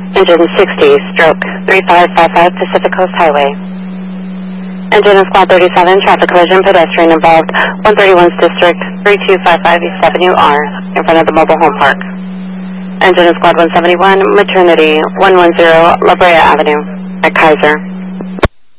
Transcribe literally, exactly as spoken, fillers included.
Engine sixty, stroke three five five five Pacific Coast Highway. Engine Squad thirty-seven, traffic collision, pedestrian involved, one thirty-one's District, three two five five East Avenue R, in front of the mobile home park. Engine Squad one seventy-one, maternity, one one zero La Brea Avenue, at Kaiser.